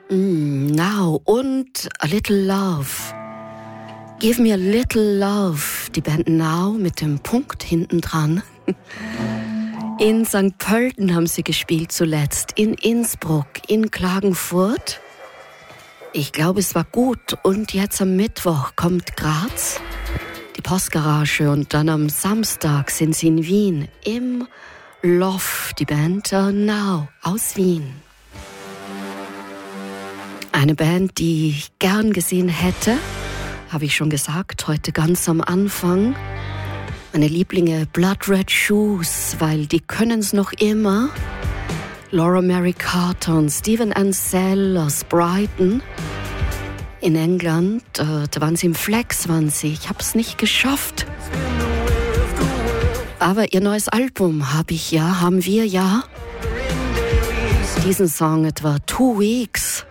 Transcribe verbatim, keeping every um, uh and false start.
Mm, now und A Little Love. Give me a little love. Die Band Now mit dem Punkt hinten dran. In Sankt Pölten haben sie gespielt zuletzt, in Innsbruck, in Klagenfurt. Ich glaube, es war gut. Und jetzt am Mittwoch kommt Graz, die Postgarage. Und dann am Samstag sind sie in Wien, im Loft, die Band Now aus Wien. Eine Band, die ich gern gesehen hätte, habe ich schon gesagt, heute ganz am Anfang. Meine Lieblinge Blood Red Shoes, weil die können es noch immer. Laura Mary Carter und Stephen Ansell aus Brighton in England. Äh, da waren sie im Flex, waren sie. Ich habe es nicht geschafft. Aber ihr neues Album habe ich ja, haben wir ja. Diesen Song etwa Two Weeks.